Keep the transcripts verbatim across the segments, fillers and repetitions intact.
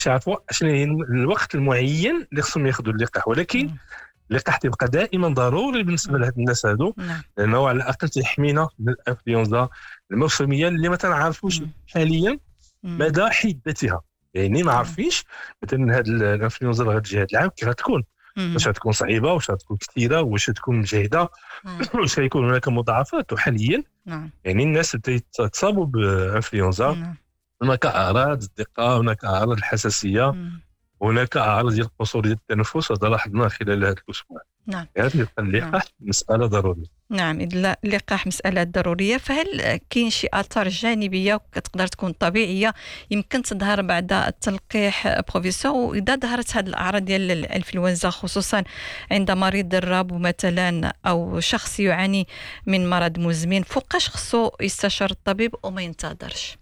تعرفوا شنو هي الوقت المعين اللي خصهم ياخذوا اللقاح، ولكن مم. اللقاح تبقى دائما ضروري بالنسبه مم. لهاد الناس هادو، نعم. لانه على الاقل تحمينا من الانفلونزا الموسميه اللي ما تنعرفوش مم. حاليا مم. مدى حدتها. يعني ما نعم. عارفينش مثلا هاد الانفلونزا اللي غتجي هاد العام كيف غتكون، واش مم. غتكون صعيبه، واش غتكون كثيره، واش غتكون مجهده، مم. واش غيكون هناك مضاعفات. وحاليا نعم. يعني الناس اللي تصابوا بانفلونزا نعم. هناك اعراض الدقه، هناك اعراض الحساسيه، مم. هناك اعراض ديال القصور ديال التنفس. هذا لاحظناه خلال هذا الاسبوع. نعم. هذا يبقى نعم. اللقاح مساله ضروريه. نعم، إذا اللقاح مسألة ضرورية، فهل كاين شي آثار جانبية كتقدر تكون طبيعية يمكن تظهر بعد التلقيح بروفيسور؟ وإذا ظهرت هذه الأعراض ديال الإنفلونزا خصوصا عند مريض الربو مثلا أو شخص يعاني من مرض مزمن، فوقاش خصو يستشير الطبيب وما ينتظرش؟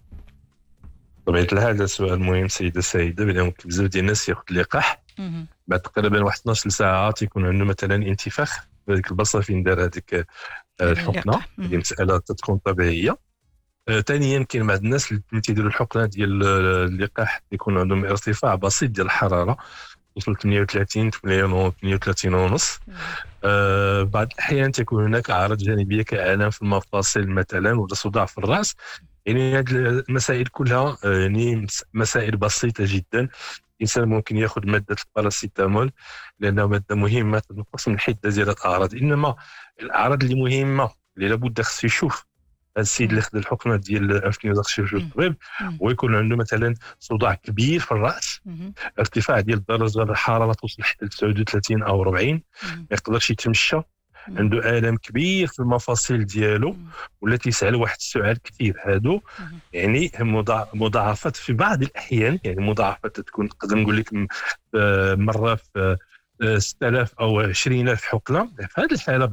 طبيعة الحال هذا سؤال مهم سيدة سيدة، بلا ممكن بزاف ديال الناس ياخذ اللقاح مهم. بعد تقريبا واحد اثناش ساعة تيكون عنده مثلا انتفاخ في هذيك البلاصة فين دار هذيك الحقنة. اللقاح. هذه مهم. مسألة تكون طبيعية. آه، ثانيا كاين بعض الناس اللي تيديروا الحقنة ديال اللقاح يكون عندهم ارتفاع بسيط ديال الحرارة وصل ثمانية وثلاثين ثمانية وثلاثين ونص. مهم. آه، بعض الأحيان تكون هناك أعراض جانبية كآلام في المفاصل مثلا ولا صداع في الرأس. يعني هذه المسائل كلها آه، يعني مسائل بسيطة جدا. الإنسان ممكن يأخذ مادة الباراسيتامول لأنها مادة مهمة تنقص من حدة ديال الأعراض. إنما الأعراض اللي مهمة اللي لابد خصو يشوف هذا السيد اللي خد الحقنة ديال الانفلونزا خصو يشوف الطبيب، مهم. ويكون عنده مثلا صداع كبير في الرأس، مهم. ارتفاع ديال درجة الحرارة توصل حتى تسعة وثلاثين أو أربعين، مهم. ما يقدرش يتمشى، مهم. عنده آلام كبير في المفاصل ديالو، مهم. ولا تيسأل واحد السؤال كثير. هادو مهم. يعني مضاع- مضاعفات في بعض الأحيان، يعني مضاعفات تكون نقدر نقول لك م- آه، مرة في آه، ستة آلاف أو عشرين ألف حقنة. في هذه الحالة